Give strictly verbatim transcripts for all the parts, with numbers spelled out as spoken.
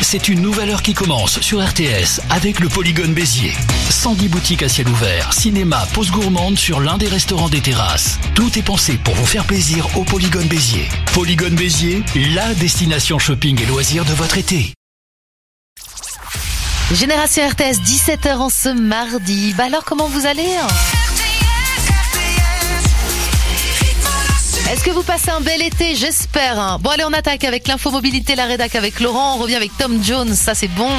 C'est une nouvelle heure qui commence sur R T S avec le Polygone Béziers. cent dix boutiques à ciel ouvert, cinéma, pause gourmande sur l'un des restaurants des terrasses. Tout est pensé pour vous faire plaisir au Polygone Béziers. Polygone Béziers, la destination shopping et loisirs de votre été. Génération R T S, dix-sept heures en ce mardi. Bah alors, comment vous allez ? Est-ce que vous passez un bel été ? J'espère. Hein. Bon allez, on attaque avec l'info mobilité, la rédac avec Laurent. On revient avec Tom Jones, ça c'est bon.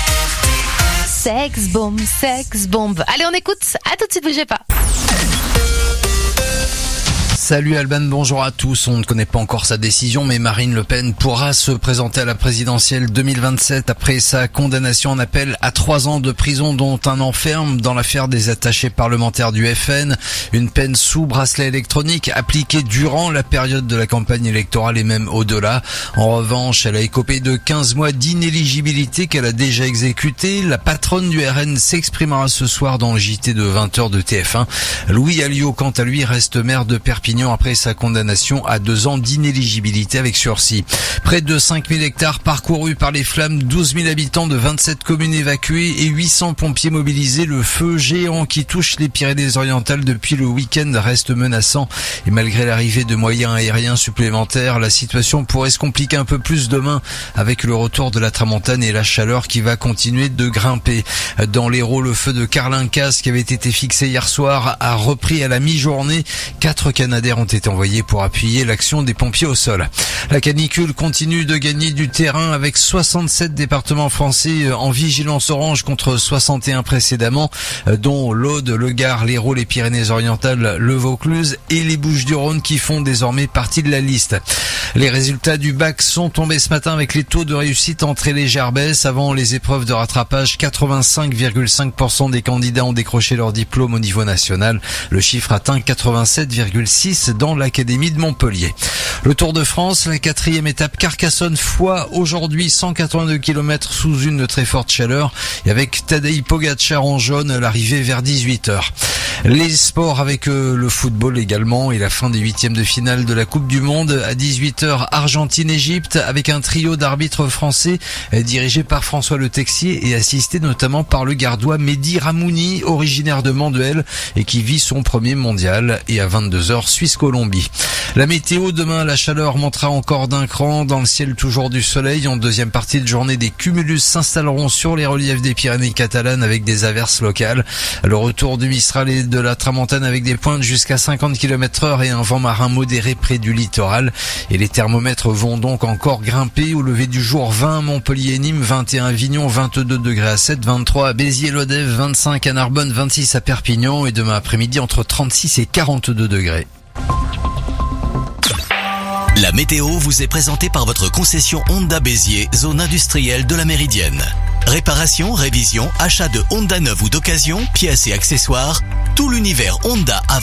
Sex bomb, sex bomb. Allez, on écoute. À tout de suite, bougez pas. Salut Alban, bonjour à tous. On ne connaît pas encore sa décision, mais Marine Le Pen pourra se présenter à la présidentielle deux mille vingt-sept après sa condamnation en appel à trois ans de prison, dont un an ferme dans l'affaire des attachés parlementaires du F N. Une peine sous bracelet électronique appliquée durant la période de la campagne électorale et même au-delà. En revanche, elle a écopé de quinze mois d'inéligibilité qu'elle a déjà exécuté. La patronne du R N s'exprimera ce soir dans le J T de vingt heures de T F un. Louis Alliot, quant à lui, reste maire de Perpignan après sa condamnation à deux ans d'inéligibilité avec sursis. Près de cinq mille hectares parcourus par les flammes, douze mille habitants de vingt-sept communes évacuées et huit cents pompiers mobilisés. Le feu géant qui touche les Pyrénées-Orientales depuis le week-end reste menaçant et malgré l'arrivée de moyens aériens supplémentaires, la situation pourrait se compliquer un peu plus demain avec le retour de la tramontane et la chaleur qui va continuer de grimper. Dans l'Hérault, le feu de Carlincas qui avait été fixé hier soir a repris à la mi-journée. Quatre Canadiens ont été envoyés pour appuyer l'action des pompiers au sol. La canicule continue de gagner du terrain avec soixante-sept départements français en vigilance orange contre soixante et un précédemment, dont l'Aude, le Gard, l'Hérault, les Pyrénées-Orientales, le Vaucluse et les Bouches-du-Rhône qui font désormais partie de la liste. Les résultats du bac sont tombés ce matin avec les taux de réussite en très légère baisse. Avant les épreuves de rattrapage, quatre-vingt-cinq virgule cinq pour cent des candidats ont décroché leur diplôme au niveau national. Le chiffre atteint quatre-vingt-sept virgule six dans l'Académie de Montpellier. Le Tour de France, la quatrième étape Carcassonne-Foix, aujourd'hui cent quatre-vingt-deux kilomètres sous une très forte chaleur et avec Tadej Pogačar en jaune, l'arrivée vers dix-huit heures. Les sports avec euh, le football également et la fin des huitièmes de finale de la Coupe du Monde à dix-huit heures Argentine-Égypte avec un trio d'arbitres français euh, dirigé par François Le Texier et assisté notamment par le gardois Mehdi Ramouni, originaire de Manduel et qui vit son premier mondial, et à vingt-deux heures Suisse-Colombie. La météo, demain la chaleur montera encore d'un cran, dans le ciel toujours du soleil. En deuxième partie de journée, des cumulus s'installeront sur les reliefs des Pyrénées catalanes avec des averses locales. Le retour du Mistral et de la tramontane avec des pointes jusqu'à cinquante kilomètres heure et un vent marin modéré près du littoral. Et les thermomètres vont donc encore grimper. Au lever du jour, vingt à Montpellier et Nîmes, vingt et un à Avignon, vingt-deux degrés à Sète, vingt-trois à Béziers-Lodève, vingt-cinq à Narbonne, vingt-six à Perpignan et demain après-midi entre trente-six et quarante-deux degrés. La météo vous est présentée par votre concession Honda Béziers, zone industrielle de la Méridienne. Réparation, révision, achat de Honda neuve ou d'occasion, pièces et accessoires, tout l'univers Honda à